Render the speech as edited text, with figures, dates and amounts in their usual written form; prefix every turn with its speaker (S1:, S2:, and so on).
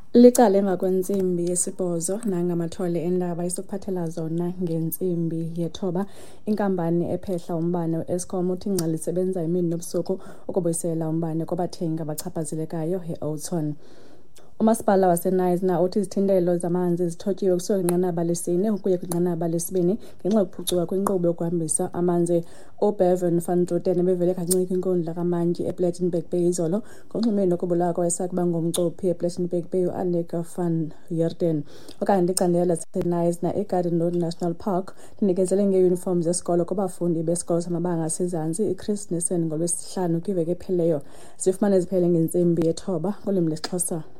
S1: Licala emva kwensimbi yesibhozo nangamathole endaba isokuphathela zona ngensimbi yethoba. Inkampani ephehla umbane u-Eskom uthi ingca lisebenza imini nobusuku ukubuyisela umbane kwabathengi abachaphazelekayo e-Oudtshoorn. Umasipala waseNyasa uthi izithintelo zamanzi zithotyiwe kusuka kwinqanaba lesine ukuya kwinqanaba lesibini ngenxa yokuphucuka kwinkqubo yokuhambisa amanzi. uBevan van Rooyen ebevele kancinci kwinkundla kamantyi ePlettenberg Bay izolo ngongxumeni nokubulawa kwayesakuba ngumcuphi ePlettenberg Bay uAnnika van Heerden. Ukanti icandelo laseNyasa eGarden Road National Park linikezele ngeeyunifomu zesikolo kubafundi besikolo samabanga asezantsi iChris Nissen ngolwesihlanu kwiveki ephelileyo. Zifumane ziphele ngentsimbi yethoba ngolwimi lwesiXhosa.